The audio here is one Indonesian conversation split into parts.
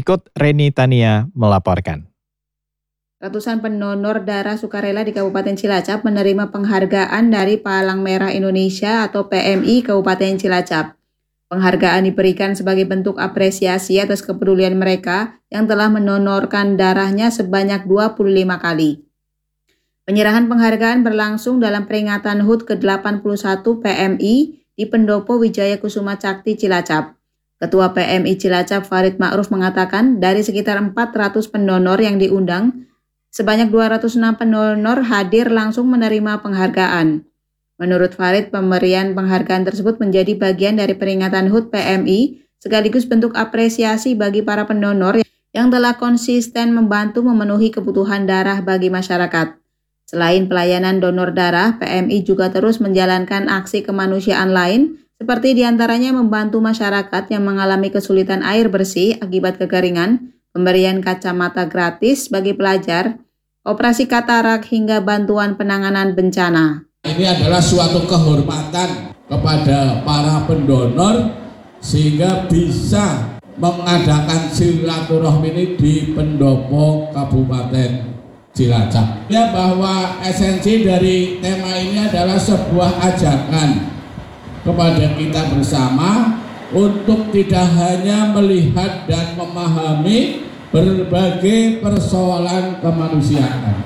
Berikut Reni Tania melaporkan. Ratusan pendonor darah sukarela di Kabupaten Cilacap menerima penghargaan dari Palang Merah Indonesia atau PMI Kabupaten Cilacap. Penghargaan diberikan sebagai bentuk apresiasi atas kepedulian mereka yang telah mendonorkan darahnya sebanyak 25 kali. Penyerahan penghargaan berlangsung dalam peringatan HUT ke-81 PMI di Pendopo Wijaya Kusuma Cakti Cilacap. Ketua PMI Cilacap Farid Ma'ruf mengatakan dari sekitar 400 pendonor yang diundang, sebanyak 206 pendonor hadir langsung menerima penghargaan. Menurut Farid, pemberian penghargaan tersebut menjadi bagian dari peringatan HUT PMI sekaligus bentuk apresiasi bagi para pendonor yang telah konsisten membantu memenuhi kebutuhan darah bagi masyarakat. Selain pelayanan donor darah, PMI juga terus menjalankan aksi kemanusiaan lain, seperti diantaranya membantu masyarakat yang mengalami kesulitan air bersih akibat kekeringan, pemberian kacamata gratis bagi pelajar, operasi katarak hingga bantuan penanganan bencana. Ini adalah suatu kehormatan kepada para pendonor sehingga bisa mengadakan silaturahmi ini di Pendopo Kabupaten Cilacap. Ya, bahwa esensi dari tema ini adalah sebuah ajakan kepada kita bersama untuk tidak hanya melihat dan memahami berbagai persoalan kemanusiaan,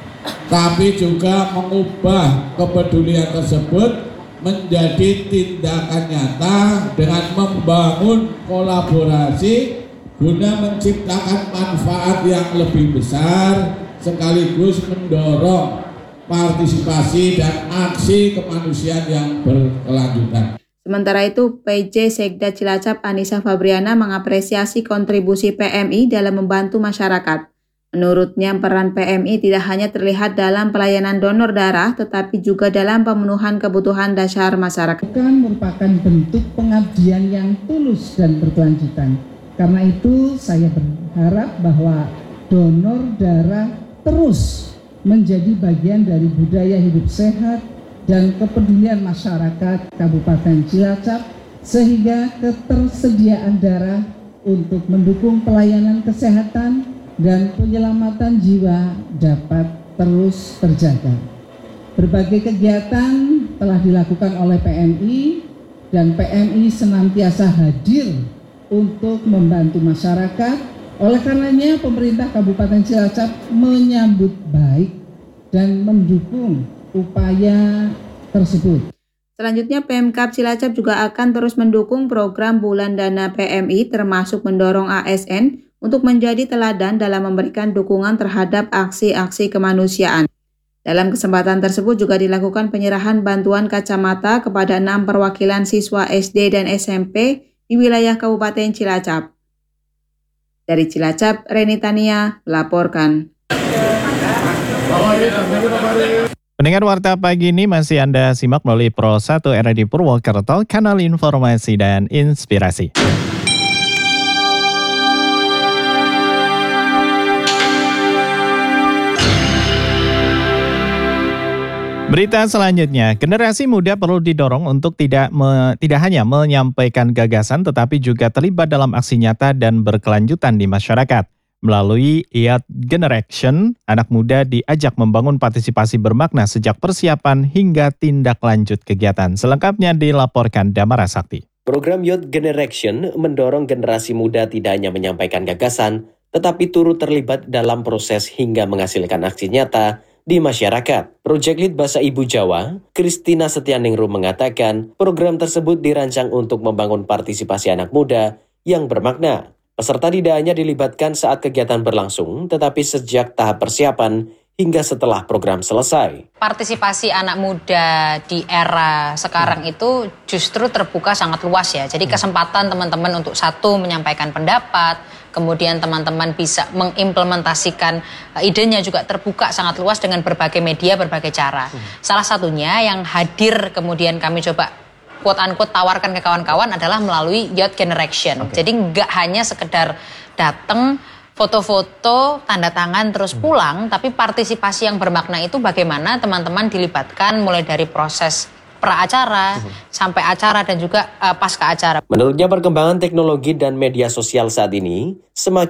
tapi juga mengubah kepedulian tersebut menjadi tindakan nyata dengan membangun kolaborasi guna menciptakan manfaat yang lebih besar sekaligus mendorong partisipasi dan aksi kemanusiaan yang berkelanjutan. Sementara itu, PJ Sekda Cilacap Anissa Fabriana mengapresiasi kontribusi PMI dalam membantu masyarakat. Menurutnya, peran PMI tidak hanya terlihat dalam pelayanan donor darah, tetapi juga dalam pemenuhan kebutuhan dasar masyarakat. Merupakan bentuk pengabdian yang tulus dan berkelanjutan. Karena itu, saya berharap bahwa donor darah terus menjadi bagian dari budaya hidup sehat dan kepedulian masyarakat Kabupaten Cilacap, sehingga ketersediaan darah untuk mendukung pelayanan kesehatan dan penyelamatan jiwa dapat terus terjaga. Berbagai kegiatan telah dilakukan oleh PMI dan PMI senantiasa hadir untuk membantu masyarakat. Oleh karenanya pemerintah Kabupaten Cilacap menyambut baik dan mendukung upaya tersebut. Selanjutnya, Pemkab Cilacap juga akan terus mendukung program Bulan Dana PMI termasuk mendorong ASN untuk menjadi teladan dalam memberikan dukungan terhadap aksi-aksi kemanusiaan. Dalam kesempatan tersebut juga dilakukan penyerahan bantuan kacamata kepada 6 perwakilan siswa SD dan SMP di wilayah Kabupaten Cilacap. Dari Cilacap, Reni Tania melaporkan. Pendengar Warta Pagi ini masih Anda simak melalui Pro 1 RRI Purwokerto, kanal informasi dan inspirasi. Berita selanjutnya, generasi muda perlu didorong untuk tidak hanya menyampaikan gagasan tetapi juga terlibat dalam aksi nyata dan berkelanjutan di masyarakat. Melalui Youth Generation, anak muda diajak membangun partisipasi bermakna sejak persiapan hingga tindak lanjut kegiatan. Selengkapnya dilaporkan Damara Sakti. Program Youth Generation mendorong generasi muda tidak hanya menyampaikan gagasan, tetapi turut terlibat dalam proses hingga menghasilkan aksi nyata di masyarakat. Project Lead Bahasa Ibu Jawa, Kristina Setianingrum mengatakan, program tersebut dirancang untuk membangun partisipasi anak muda yang bermakna. Peserta tidak hanya dilibatkan saat kegiatan berlangsung, tetapi sejak tahap persiapan hingga setelah program selesai. Partisipasi anak muda di era sekarang itu justru terbuka sangat luas ya. Jadi kesempatan teman-teman untuk satu menyampaikan pendapat, kemudian teman-teman bisa mengimplementasikan idenya juga terbuka sangat luas dengan berbagai media, berbagai cara. Salah satunya yang hadir kemudian kami coba quote-unquote tawarkan ke kawan-kawan adalah melalui Youth Generation. Jadi nggak hanya sekedar datang, foto-foto, tanda tangan, terus pulang, tapi partisipasi yang bermakna itu bagaimana teman-teman dilibatkan mulai dari proses pra-acara, sampai acara dan juga pasca acara. Menurutnya perkembangan teknologi dan media sosial saat ini semakin